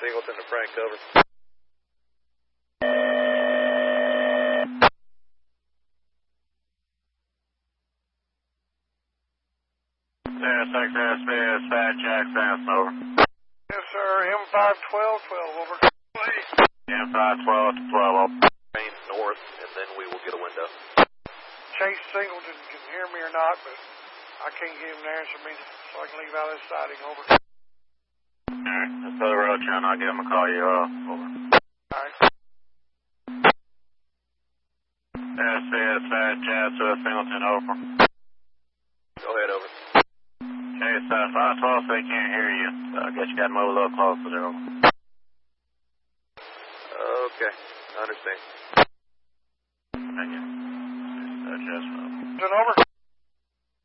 Singleton to Frank, over. SXSBS, Fat Jack, Fast, over. Yes, sir. M512, 12, over. M512 to 12, over. Train north, and then we will get a window. Chase Singleton can hear me or not, but I can't get him to answer me, so I can leave out this siding, over. Alright, let's go to the road, John. I'll give him a call you, over. Alright. SBS, Fat Jack, Singleton, over. Go ahead, over. Chase, 512, they can't hear you. So I guess you got to move a little closer there, over. Okay, I understand. Thank you. Just, Over.